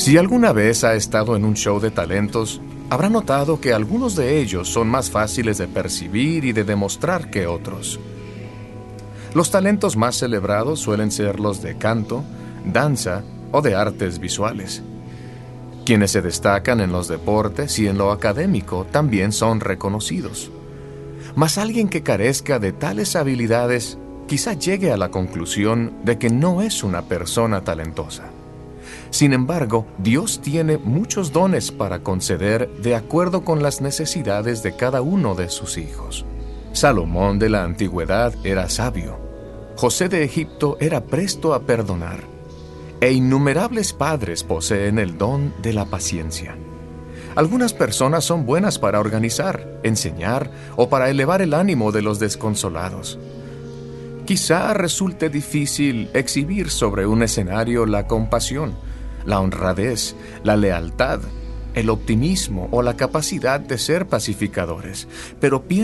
Si alguna vez ha estado en un show de talentos, habrá notado que algunos de ellos son más fáciles de percibir y de demostrar que otros. Los talentos más celebrados suelen ser los de canto, danza o de artes visuales. Quienes se destacan en los deportes y en lo académico también son reconocidos. Mas alguien que carezca de tales habilidades quizá llegue a la conclusión de que no es una persona talentosa. Sin embargo, Dios tiene muchos dones para conceder de acuerdo con las necesidades de cada uno de sus hijos. Salomón de la antigüedad era sabio. José de Egipto era presto a perdonar. E innumerables padres poseen el don de la paciencia. Algunas personas son buenas para organizar, enseñar o para elevar el ánimo de los desconsolados. Quizá resulte difícil exhibir sobre un escenario la compasión, la honradez, la lealtad, el optimismo o la capacidad de ser pacificadores, pero